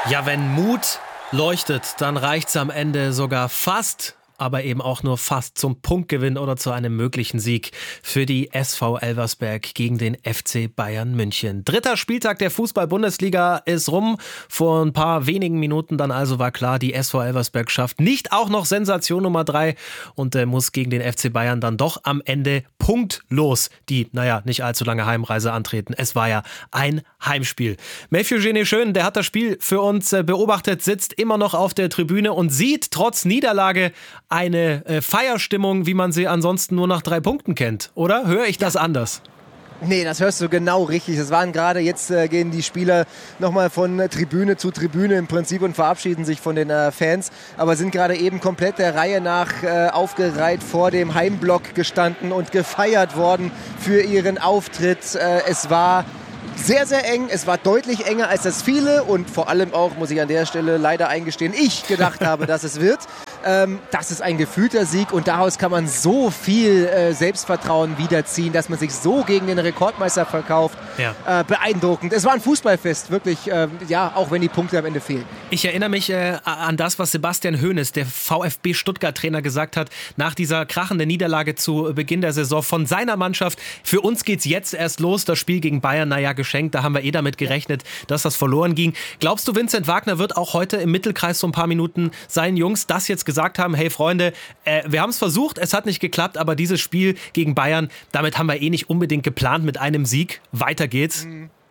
Ja, wenn Mut leuchtet, dann reicht's am Ende sogar fast, aber eben auch nur fast zum Punktgewinn oder zu einem möglichen Sieg für die SV Elversberg gegen den FC Bayern München. 3. Spieltag der Fußball-Bundesliga ist rum. Vor ein paar wenigen Minuten dann also war klar, die SV Elversberg schafft nicht auch noch Sensation Nummer 3 und muss gegen den FC Bayern dann doch am Ende punktlos die, nicht allzu lange Heimreise antreten. Es war ja ein Heimspiel. Mathieu Gené-Schön, der hat das Spiel für uns beobachtet, sitzt immer noch auf der Tribüne und sieht trotz Niederlage eine Feierstimmung, wie man sie ansonsten nur nach 3 Punkten kennt. Oder höre ich das anders? Nee, das hörst du genau richtig. Das waren gerade jetzt gehen die Spieler nochmal von Tribüne zu Tribüne im Prinzip und verabschieden sich von den Fans, aber sind gerade eben komplett der Reihe nach aufgereiht vor dem Heimblock gestanden und gefeiert worden für ihren Auftritt. Es war sehr, sehr eng. Es war deutlich enger, als das viele und vor allem auch, muss ich an der Stelle leider eingestehen, ich gedacht habe, dass es wird. Das ist ein gefühlter Sieg und daraus kann man so viel Selbstvertrauen wiederziehen, dass man sich so gegen den Rekordmeister verkauft. Ja. Beeindruckend. Es war ein Fußballfest, wirklich, auch wenn die Punkte am Ende fehlen. Ich erinnere mich an das, was Sebastian Hoeneß, der VfB Stuttgart-Trainer, gesagt hat, nach dieser krachenden Niederlage zu Beginn der Saison von seiner Mannschaft. Für uns geht's jetzt erst los, das Spiel gegen Bayern, geschenkt, da haben wir damit gerechnet, dass das verloren ging. Glaubst du, Vincent Wagner wird auch heute im Mittelkreis so ein paar Minuten seinen Jungs das jetzt gesagt haben, hey Freunde, wir haben es versucht, es hat nicht geklappt, aber dieses Spiel gegen Bayern, damit haben wir nicht unbedingt geplant mit einem Sieg. Weiter geht's.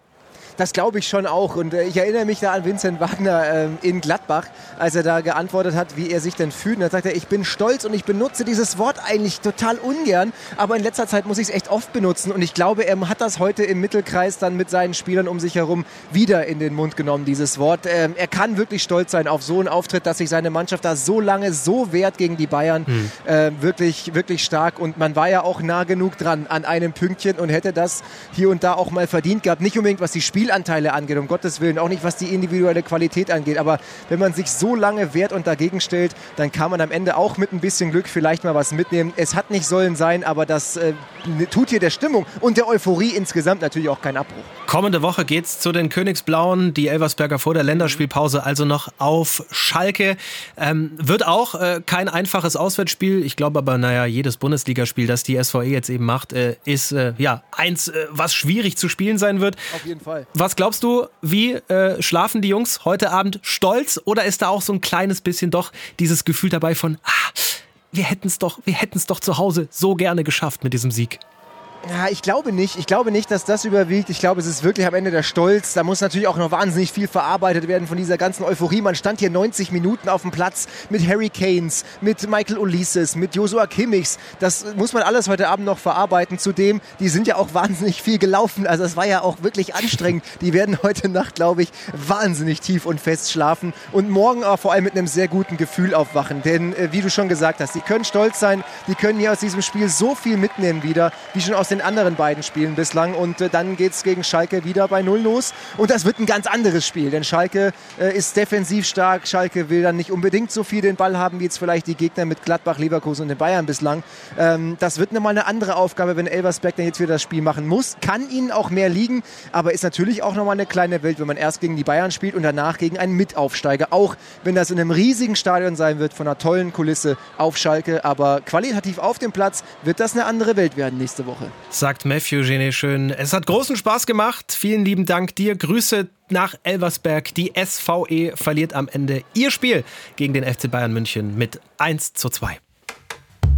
Das glaube ich schon auch. Und ich erinnere mich da an Vincent Wagner in Gladbach, als er da geantwortet hat, wie er sich denn fühlt. Und da sagt er, ich bin stolz und ich benutze dieses Wort eigentlich total ungern, aber in letzter Zeit muss ich es echt oft benutzen. Und ich glaube, er hat das heute im Mittelkreis dann mit seinen Spielern um sich herum wieder in den Mund genommen, dieses Wort. Er kann wirklich stolz sein auf so einen Auftritt, dass sich seine Mannschaft da so lange so wehrt gegen die Bayern. Wirklich, wirklich stark. Und man war ja auch nah genug dran an einem Pünktchen und hätte das hier und da auch mal verdient gehabt. Nicht unbedingt, was die Spielanteile angeht, um Gottes Willen, auch nicht, was die individuelle Qualität angeht. Aber wenn man sich so lange wehrt und dagegen stellt, dann kann man am Ende auch mit ein bisschen Glück vielleicht mal was mitnehmen. Es hat nicht sollen sein, aber das tut hier der Stimmung und der Euphorie insgesamt natürlich auch keinen Abbruch. Kommende Woche geht's zu den Königsblauen, die Elversberger vor der Länderspielpause also noch auf Schalke. Wird auch kein einfaches Auswärtsspiel. Ich glaube aber, jedes Bundesligaspiel, das die SVE jetzt eben macht, ist eins, was schwierig zu spielen sein wird. Auf jeden Fall. Was glaubst du, wie schlafen die Jungs heute Abend? Stolz oder ist da auch so ein kleines bisschen doch dieses Gefühl dabei von, wir hätten es doch zu Hause so gerne geschafft mit diesem Sieg? Ja, ich glaube nicht. Ich glaube nicht, dass das überwiegt. Ich glaube, es ist wirklich am Ende der Stolz. Da muss natürlich auch noch wahnsinnig viel verarbeitet werden von dieser ganzen Euphorie. Man stand hier 90 Minuten auf dem Platz mit Harry Kanes, mit Michael Olises, mit Joshua Kimmichs. Das muss man alles heute Abend noch verarbeiten. Zudem, die sind ja auch wahnsinnig viel gelaufen. Also es war ja auch wirklich anstrengend. Die werden heute Nacht, glaube ich, wahnsinnig tief und fest schlafen und morgen auch vor allem mit einem sehr guten Gefühl aufwachen. Denn wie du schon gesagt hast, die können stolz sein. Die können hier aus diesem Spiel so viel mitnehmen wieder, wie schon aus den anderen beiden Spielen bislang und dann geht es gegen Schalke wieder bei 0 los und das wird ein ganz anderes Spiel, denn Schalke ist defensiv stark, Schalke will dann nicht unbedingt so viel den Ball haben, wie jetzt vielleicht die Gegner mit Gladbach, Leverkusen und den Bayern bislang. Das wird nochmal eine andere Aufgabe, wenn Elversberg dann jetzt wieder das Spiel machen muss, kann ihnen auch mehr liegen, aber ist natürlich auch nochmal eine kleine Welt, wenn man erst gegen die Bayern spielt und danach gegen einen Mitaufsteiger, auch wenn das in einem riesigen Stadion sein wird, von einer tollen Kulisse auf Schalke, aber qualitativ auf dem Platz wird das eine andere Welt werden nächste Woche. Sagt Mathieu Gené-Schön. Es hat großen Spaß gemacht. Vielen lieben Dank dir. Grüße nach Elversberg. Die SVE verliert am Ende ihr Spiel gegen den FC Bayern München mit 1:2.